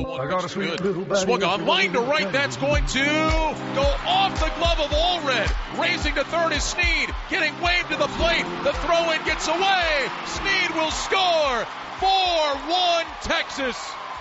one. I got a sweet little baby. Swung on, line to right. That's going to go off the glove of Allred. Racing to third is Snead. Getting waved to the plate. The throw-in gets away. Snead will score. 4-1 Texas.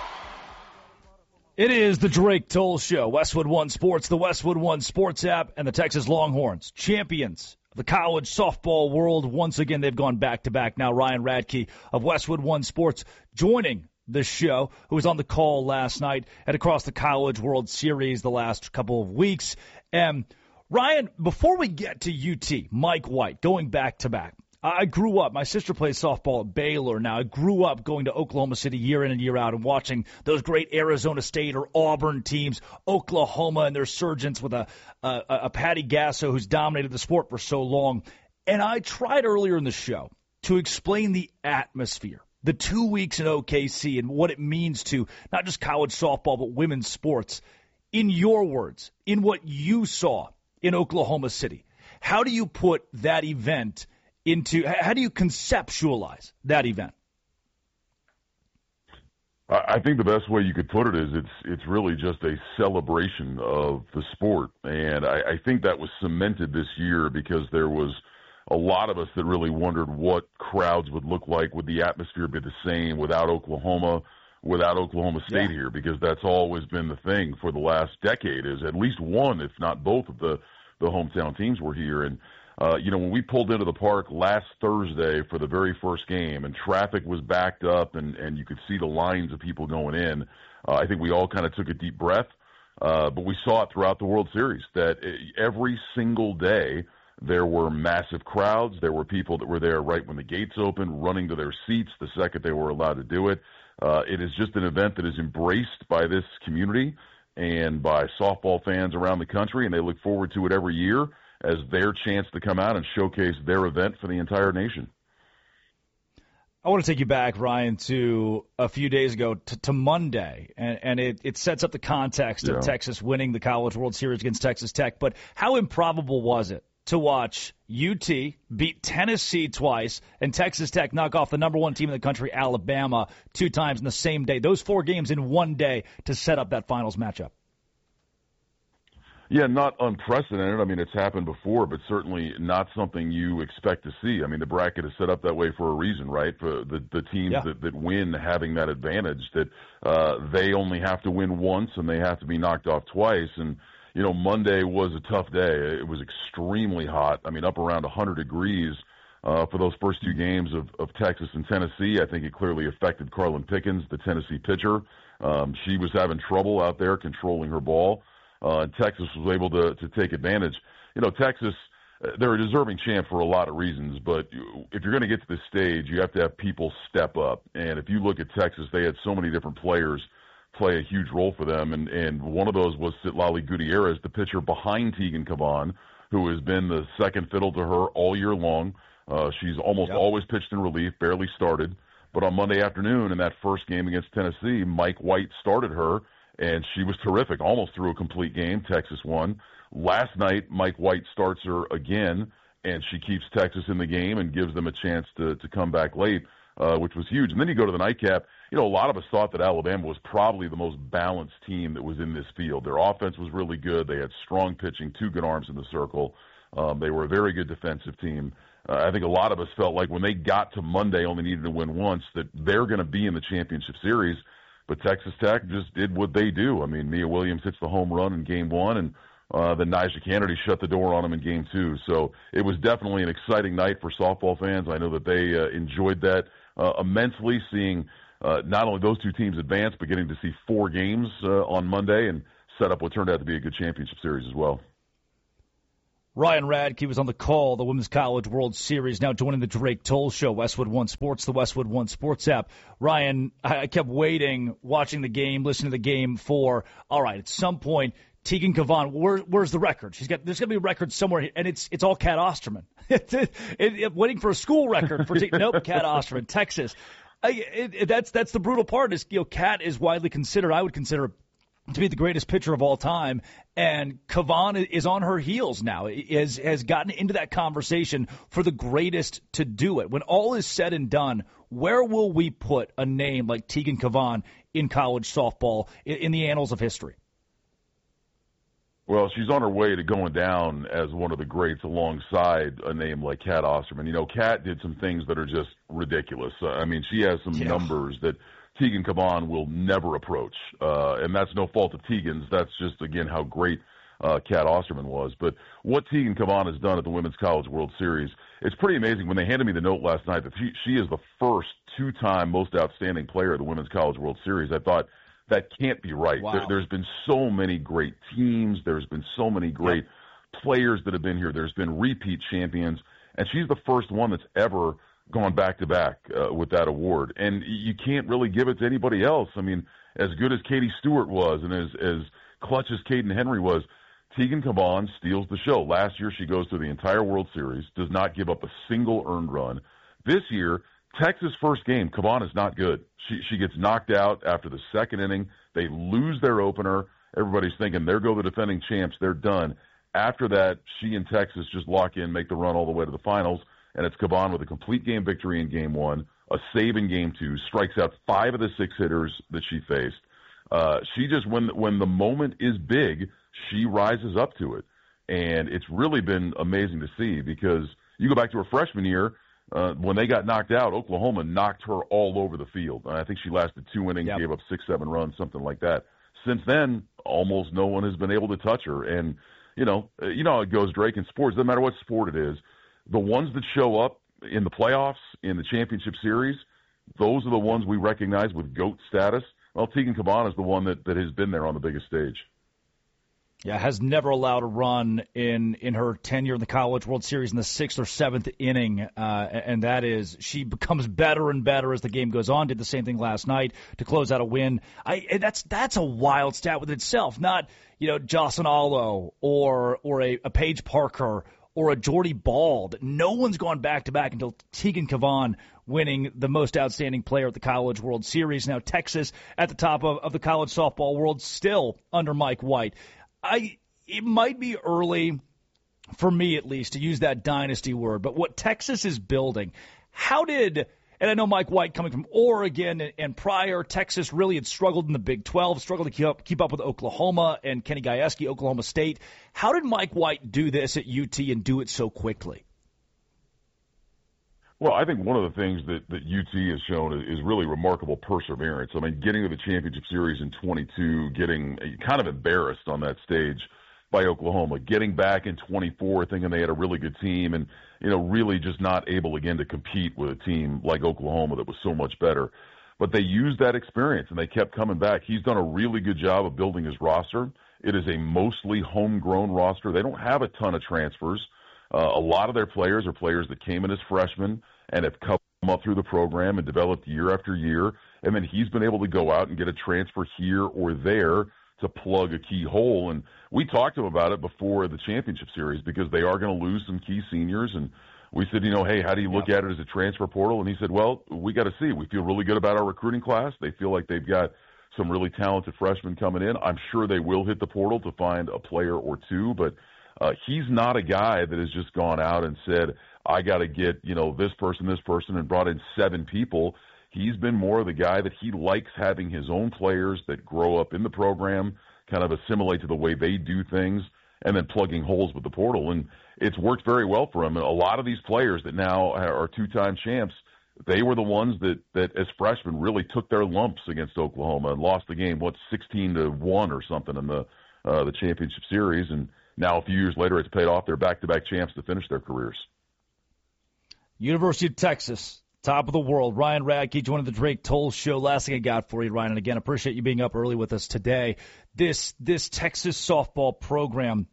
It is the Drake Toll Show. Westwood One Sports, the Westwood One Sports app, and the Texas Longhorns, champions of the college softball world. Once again, they've gone back-to-back. Now Ryan Radke of Westwood One Sports joining the show, who was on the call last night and across the College World Series the last couple of weeks. And Ryan, before we get to UT, Mike White, going back-to-back, I grew up, my sister plays softball at Baylor now. I grew up going to Oklahoma City year in and year out and watching those great Arizona State or Auburn teams, Oklahoma and their surgents with a Patty Gasso who's dominated the sport for so long. And I tried earlier in the show to explain the atmosphere, the 2 weeks in OKC and what it means to not just college softball but women's sports. In your words, in what you saw in Oklahoma City, how do you put that event how do you conceptualize that event? I think the best way you could put it is it's really just a celebration of the sport. And I think that was cemented this year because there was a lot of us that really wondered what crowds would look like. Would the atmosphere be the same without Oklahoma State here? Because that's always been the thing for the last decade, is at least one, if not both, of the hometown teams were here. And when we pulled into the park last Thursday for the very first game and traffic was backed up and you could see the lines of people going in, I think we all kind of took a deep breath. But we saw it throughout the World Series that every single day there were massive crowds. There were people that were there right when the gates opened, running to their seats the second they were allowed to do it. It is just an event that is embraced by this community and by softball fans around the country, and they look forward to it every year as their chance to come out and showcase their event for the entire nation. I want to take you back, Ryan, to a few days ago, to Monday, and it sets up the context of Texas winning the College World Series against Texas Tech. But how improbable was it to watch UT beat Tennessee twice and Texas Tech knock off the number one team in the country, Alabama, 2 times in the same day? Those 4 games in one day to set up that finals matchup. Yeah, not unprecedented. I mean, it's happened before, but certainly not something you expect to see. I mean, the bracket is set up that way for a reason, right? For the teams that win having that advantage, that they only have to win once and they have to be knocked off twice. And, Monday was a tough day. It was extremely hot. I mean, up around 100 degrees for those first 2 games of Texas and Tennessee. I think it clearly affected Carlin Pickens, the Tennessee pitcher. She was having trouble out there controlling her ball. And Texas was able to take advantage. Texas, they're a deserving champ for a lot of reasons, but if you're going to get to this stage, you have to have people step up. And if you look at Texas, they had so many different players play a huge role for them, and one of those was Citlali Gutierrez, the pitcher behind Tegan Cavan, who has been the second fiddle to her all year long. She's almost always pitched in relief, barely started. But on Monday afternoon in that first game against Tennessee, Mike White started her, and she was terrific, almost through a complete game. Texas won. Last night, Mike White starts her again, and she keeps Texas in the game and gives them a chance to come back late, which was huge. And then you go to the nightcap. A lot of us thought that Alabama was probably the most balanced team that was in this field. Their offense was really good. They had strong pitching, 2 good arms in the circle. They were a very good defensive team. I think a lot of us felt like when they got to Monday, only needed to win once, that they're going to be in the championship series. But Texas Tech just did what they do. I mean, Mia Williams hits the home run in Game 1, and then Nyjah Kennedy shut the door on them in Game 2. So it was definitely an exciting night for softball fans. I know that they enjoyed that immensely, seeing not only those 2 teams advance, but getting to see 4 games on Monday and set up what turned out to be a good championship series as well. Ryan Radke was on the call, the Women's College World Series, now joining the Drake Toll Show, Westwood One Sports, the Westwood One Sports app. Ryan, I kept waiting, watching the game, listening to the game for, all right, at some point, Tegan Cavan, where's the record? There's got to be a record somewhere, and it's all Kat Osterman. Waiting for a school record for nope, Kat Osterman, Texas. That's the brutal part. Is Kat is widely considered, I would consider, to be the greatest pitcher of all time, and Kavan is on her heels now, has gotten into that conversation for the greatest to do it. When all is said and done, where will we put a name like Tegan Kavan in college softball in the annals of history? Well, she's on her way to going down as one of the greats alongside a name like Cat Osterman. You know, Cat did some things that are just ridiculous. I mean, she has some numbers that Tegan Kavan will never approach. And that's no fault of Tegan's. That's just, again, how great Cat Osterman was. But what Tegan Kavan has done at the Women's College World Series, it's pretty amazing. When they handed me the note last night that she is the first two-time most outstanding player at the Women's College World Series, I thought, that can't be right. Wow. There's been so many great teams. There's been so many great players that have been here. There's been repeat champions. And she's the first one that's ever gone back-to-back with that award. And you can't really give it to anybody else. I mean, as good as Katie Stewart was and as clutch as Caden Henry was, Tegan Kavan steals the show. Last year, she goes through the entire World Series, does not give up a single earned run. This year, Texas' first game, Kavan is not good. She gets knocked out after the second inning. They lose their opener. Everybody's thinking, there go the defending champs. They're done. After that, she and Texas just lock in, make the run all the way to the finals, and it's Kavan with a complete game victory in Game 1, a save in Game 2, strikes out 5 of the 6 hitters that she faced. She just, when the moment is big, she rises up to it. And it's really been amazing to see, because you go back to her freshman year, when they got knocked out, Oklahoma knocked her all over the field. I think she lasted 2 innings, gave up 6-7 runs, something like that. Since then, almost no one has been able to touch her. And, you know how it goes, Drake, in sports. Doesn't matter what sport it is. The ones that show up in the playoffs, in the championship series, those are the ones we recognize with GOAT status. Well, Tegan Kavan is the one that has been there on the biggest stage. Yeah, has never allowed a run in her tenure in the College World Series in the 6th or 7th inning, and that is, she becomes better and better as the game goes on. Did the same thing last night to close out a win. That's a wild stat with itself. Not Jocelyn Alo or a Paige Parker or a Jordy Bald. No one's gone back-to-back until Tegan Kavan winning the most outstanding player at the College World Series. Now Texas at the top of the college softball world, still under Mike White. It might be early, for me at least, to use that dynasty word, but what Texas is building, and I know Mike White coming from Oregon and prior, Texas really had struggled in the Big 12, struggled to keep up with Oklahoma and Kenny Gajewski, Oklahoma State. How did Mike White do this at UT and do it so quickly? Well, I think one of the things that UT has shown is really remarkable perseverance. I mean, getting to the championship series in 22, getting kind of embarrassed on that stage by Oklahoma, getting back in 24 thinking they had a really good team, and really just not able again to compete with a team like Oklahoma that was so much better. But they used that experience and they kept coming back. He's done a really good job of building his roster. It is a mostly homegrown roster. They don't have a ton of transfers. A lot of their players are players that came in as freshmen and have come up through the program and developed year after year. And then he's been able to go out and get a transfer here or there to plug a key hole. And we talked to him about it before the championship series, because they are going to lose some key seniors. And we said, hey, how do you look at it as a transfer portal? And he said, well, we got to see. We feel really good about our recruiting class. They feel like they've got some really talented freshmen coming in. I'm sure they will hit the portal to find a player or two, but he's not a guy that has just gone out and said, I got to get, this person, and brought in 7 people. He's been more of the guy that he likes having his own players that grow up in the program, kind of assimilate to the way they do things, and then plugging holes with the portal. And it's worked very well for him. And a lot of these players that now are 2-time champs, they were the ones that as freshmen really took their lumps against Oklahoma and lost the game, 16-1 or something in the championship series. And now a few years later, it's paid off. They're back-to-back champs to finish their careers. University of Texas, top of the world. Ryan Radke joining the Drake Toll Show. Last thing I got for you, Ryan, and again, appreciate you being up early with us today. This Texas softball program,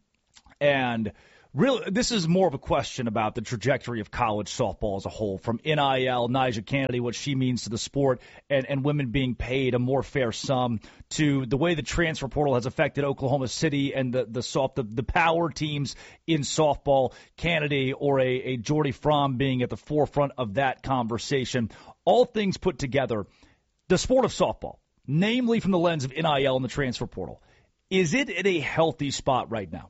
and really, this is more of a question about the trajectory of college softball as a whole, from NIL, Nyjah Kennedy, what she means to the sport, and women being paid a more fair sum, to the way the transfer portal has affected Oklahoma City and the power teams in softball, Kennedy or a Jordy Fromm being at the forefront of that conversation. All things put together, the sport of softball, namely from the lens of NIL and the transfer portal. Is it in a healthy spot right now?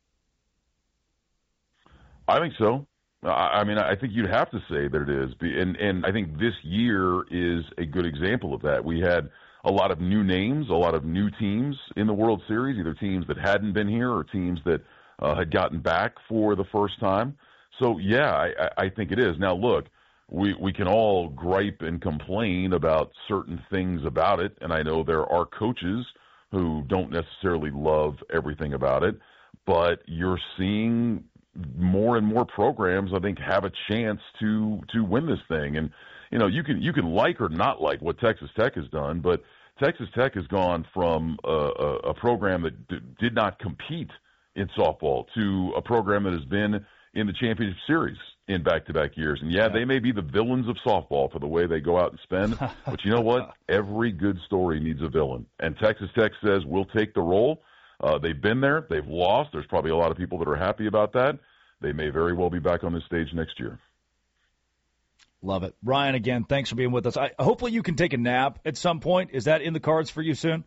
I think so. I mean, I think you'd have to say that it is. And I think this year is a good example of that. We had a lot of new names, a lot of new teams in the World Series, either teams that hadn't been here or teams that had gotten back for the first time. So, yeah, I think it is. Now, look, we can all gripe and complain about certain things about it, and I know there are coaches who don't necessarily love everything about it, but you're seeing more and more programs, I think, have a chance to win this thing. And, you know, you can like or not like what Texas Tech has done, but Texas Tech has gone from a program that did not compete in softball to a program that has been in the championship series in back-to-back years. And, yeah, they may be the villains of softball for the way they go out and spend, but you know what? Every good story needs a villain. And Texas Tech says, we'll take the role. They've been there. They've lost. There's probably a lot of people that are happy about that. They may very well be back on this stage next year. Love it. Ryan, again, thanks for being with us. Hopefully you can take a nap at some point. Is that in the cards for you soon?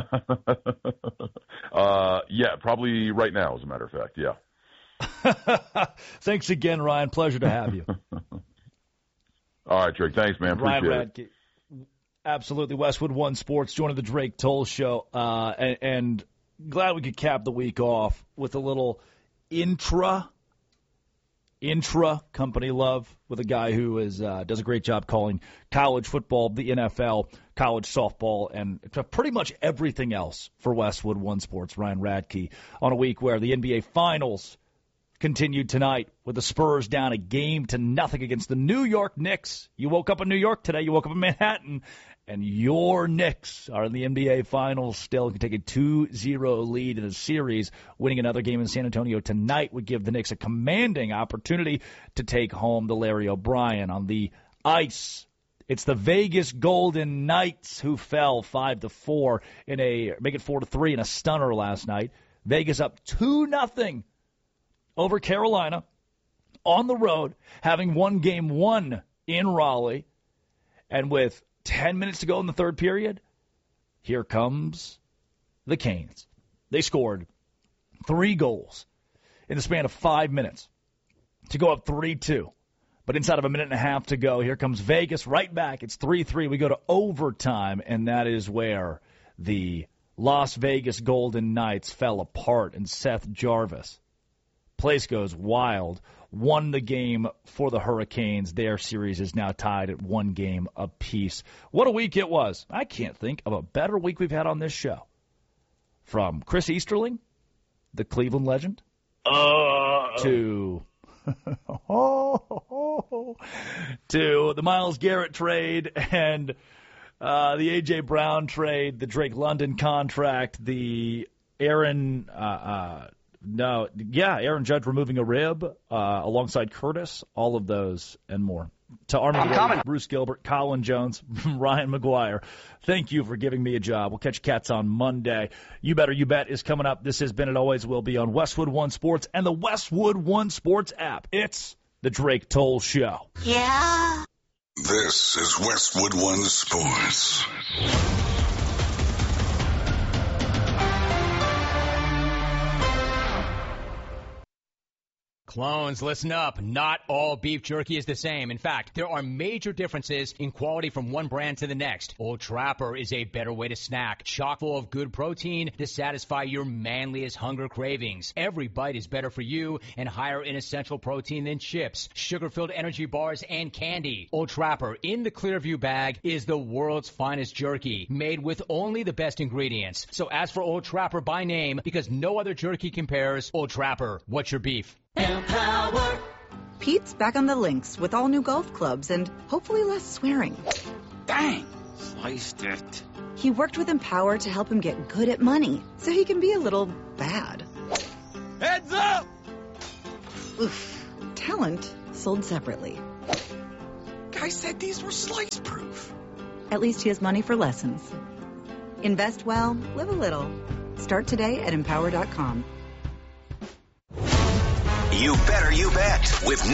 Yeah, probably right now, as a matter of fact, yeah. Thanks again, Ryan. Pleasure to have you. All right, Drake. Thanks, man. Appreciate Ryan Radke. Absolutely. Westwood One Sports joining the Drake Toll Show. And glad we could cap the week off with a little intra company love with a guy who does a great job calling college football, the NFL, college softball, and pretty much everything else for Westwood One Sports. Ryan Radke on a week where the NBA Finals continued tonight with the Spurs down 1-0 against the New York Knicks. You woke up in New York today. You woke up in Manhattan. And your Knicks are in the NBA Finals still. Can take a 2-0 lead in the series. Winning another game in San Antonio tonight would give the Knicks a commanding opportunity to take home the Larry O'Brien on the ice. It's the Vegas Golden Knights who fell 5-4 make it 4-3 in a stunner last night. Vegas up 2-0 over Carolina on the road, having won game 1 in Raleigh. And with 10 minutes to go in the third period, here comes the Canes. They scored 3 goals in the span of 5 minutes to go up 3-2. But inside of a minute and a half to go, here comes Vegas right back. It's 3-3. We go to overtime, and that is where the Las Vegas Golden Knights fell apart, and Seth Jarvis. Place goes wild. Won the game for the Hurricanes. Their series is now tied at 1 game apiece. What a week it was. I can't think of a better week we've had on this show. From Chris Easterling, the Cleveland legend, to the Myles Garrett trade and the A.J. Brown trade, the Drake London contract, the Aaron Judge removing a rib alongside Curtis, all of those and more. To Armin, Bruce Gilbert, Colin Jones, Ryan McGuire, thank you for giving me a job. We'll catch you cats on Monday. You Better You Bet is coming up. This has been and always will be on Westwood One Sports and the Westwood One Sports app. It's the Drake Toll Show. Yeah. This is Westwood One Sports. Clones, listen up. Not all beef jerky is the same. In fact, there are major differences in quality from one brand to the next. Old Trapper is a better way to snack, chock full of good protein to satisfy your manliest hunger cravings. Every bite is better for you and higher in essential protein than chips, sugar-filled energy bars, and candy. Old Trapper in the Clearview bag is the world's finest jerky, made with only the best ingredients. So ask for Old Trapper by name because no other jerky compares. Old Trapper, what's your beef? Empower. Pete's back on the links with all new golf clubs and hopefully less swearing. Dang, sliced it. He worked with Empower to help him get good at money so he can be a little bad. Heads up! Oof. Talent sold separately. Guy said these were slice proof. At least he has money for lessons. Invest well, live a little. Start today at Empower.com. You Better You Bet with Nick